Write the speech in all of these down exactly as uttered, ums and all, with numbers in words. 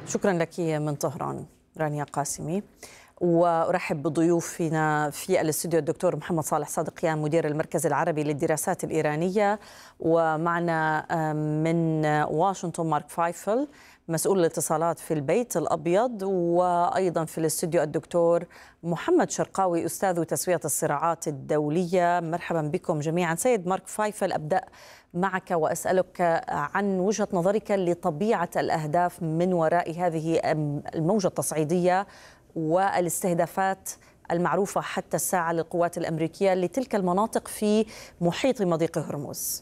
شكرا لك من طهران رانيا قاسمي. وأرحب بضيوفنا في الاستوديو الدكتور محمد صالح صادقيان مدير المركز العربي للدراسات الإيرانية، ومعنا من واشنطن مارك فايفل مسؤول الاتصالات في البيت الأبيض، وأيضا في الاستوديو الدكتور محمد شرقاوي أستاذ تسوية الصراعات الدولية. مرحبا بكم جميعا. سيد مارك فايفل، أبدأ معك وأسألك عن وجهة نظرك لطبيعة الأهداف من وراء هذه الموجة التصعيدية والاستهدافات المعروفة حتى الساعة للقوات الأمريكية لتلك المناطق في محيط مضيق هرمز.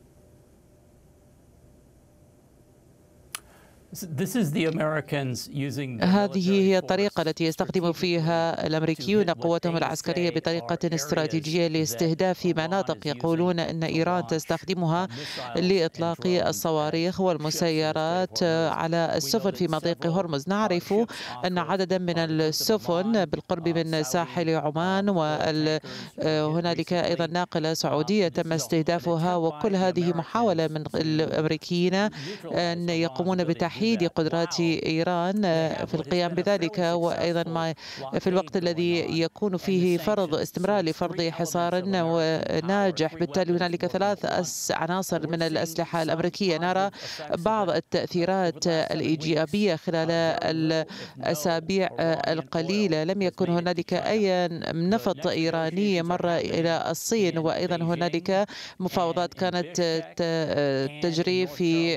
هذه هي الطريقة التي يستخدم فيها الأمريكيون قوتهم العسكرية بطريقة استراتيجية لاستهداف مناطق يقولون أن إيران تستخدمها لإطلاق الصواريخ والمسيرات على السفن في مضيق هرمز. نعرف أن عددا من السفن بالقرب من ساحل عمان، وهنالك أيضا ناقلة سعودية تم استهدافها، وكل هذه محاولة من الأمريكيين أن يقومون بتحقيق قدرات إيران في القيام بذلك، وأيضا ما في الوقت الذي يكون فيه فرض استمرار لفرض حصار ناجح. بالتالي هنالك ثلاث عناصر من الأسلحة الأمريكية. نرى بعض التأثيرات الإيجابية خلال الأسابيع القليلة. لم يكن هنالك أي نفط إيراني مر إلى الصين، وأيضا هنالك مفاوضات كانت تجري في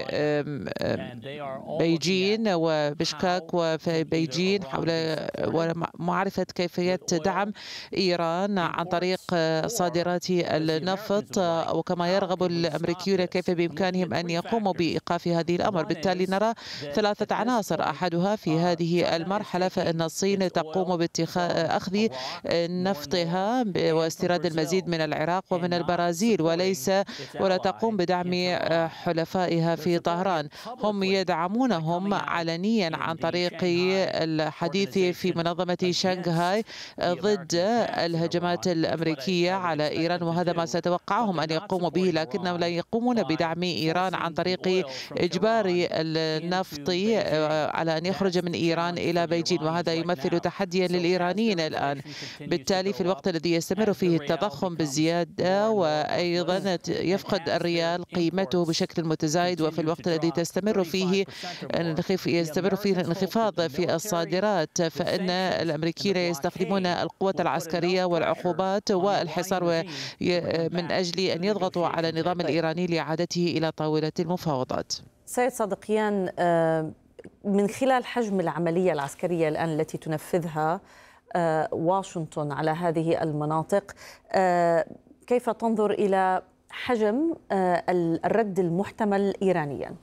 بيجين وبشكاك وفي بيجين حول معرفة كيفية دعم إيران عن طريق صادرات النفط، وكما يرغب الأمريكيون كيف بإمكانهم أن يقوموا بإيقاف هذه الأمر. بالتالي نرى ثلاثة عناصر. أحدها في هذه المرحلة فإن الصين تقوم باتخاذ أخذ نفطها واستيراد المزيد من العراق ومن البرازيل، وليس ولا تقوم بدعم حلفائها في طهران. هم يدعمونهم علنيا عن طريق الحديث في منظمة شنغهاي ضد الهجمات الأمريكية على إيران، وهذا ما سيتوقعهم أن يقوموا به، لكنهم لا يقومون بدعم إيران عن طريق إجبار النفط على أن يخرج من إيران إلى بيجين، وهذا يمثل تحديا للإيرانيين الآن. بالتالي في الوقت الذي يستمر فيه التضخم بالزيادة، وأيضا يفقد الريال قيمته بشكل متزايد، وفي الوقت الذي تستمر فيه يستمر فيه الانخفاض في الصادرات، فإن الأمريكيين يستخدمون القوة العسكرية والعقوبات والحصار من أجل أن يضغطوا على النظام الإيراني لإعادته إلى طاولة المفاوضات. سيد صادقيان، من خلال حجم العملية العسكرية الآن التي تنفذها واشنطن على هذه المناطق، كيف تنظر إلى حجم الرد المحتمل إيرانيا؟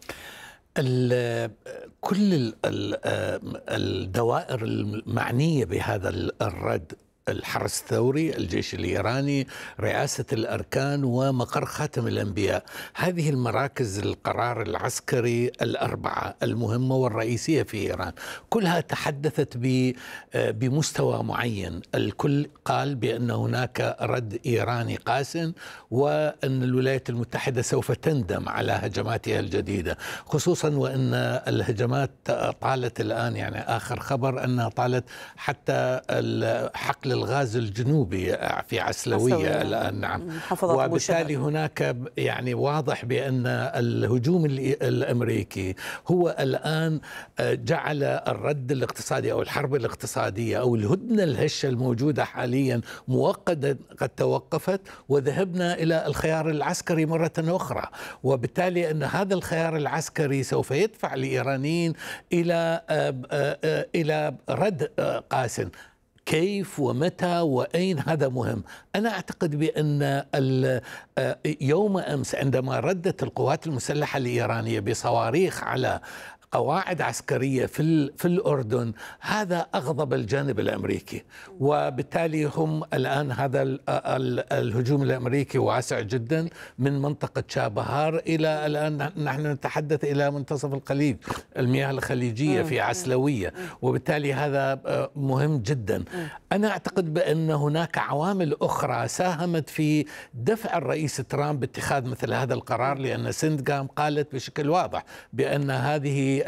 كل الدوائر المعنية بهذا الرد، الحرس الثوري، الجيش الإيراني، رئاسة الأركان، ومقر خاتم الأنبياء، هذه المراكز القرار العسكري الأربعة المهمة والرئيسية في إيران، كلها تحدثت بمستوى معين. الكل قال بأن هناك رد إيراني قاس، وأن الولايات المتحدة سوف تندم على هجماتها الجديدة، خصوصا وأن الهجمات طالت الآن، يعني آخر خبر أنها طالت حتى حقل الغاز الجنوبي في عسلوية الآن. نعم. وبالتالي هناك يعني واضح بأن الهجوم الأمريكي هو الآن جعل الرد الاقتصادي أو الحرب الاقتصادية أو الهدنة الهشة الموجودة حاليا مؤقتا قد توقفت، وذهبنا إلى الخيار العسكري مرة أخرى. وبالتالي أن هذا الخيار العسكري سوف يدفع الإيرانيين إلى إلى رد قاس. كيف ومتى وأين هذا مهم. أنا أعتقد بأن يوم أمس عندما ردت القوات المسلحة الإيرانية بصواريخ على قواعد عسكرية في في الأردن، هذا أغضب الجانب الأمريكي، وبالتالي هم الآن هذا الهجوم الأمريكي واسع جدا من منطقة شابهار إلى الآن نحن نتحدث إلى منتصف الخليج، المياه الخليجية في عسلوية، وبالتالي هذا مهم جدا. أنا أعتقد بأن هناك عوامل أخرى ساهمت في دفع الرئيس ترامب باتخاذ مثل هذا القرار، لأن سندغام قالت بشكل واضح بأن هذه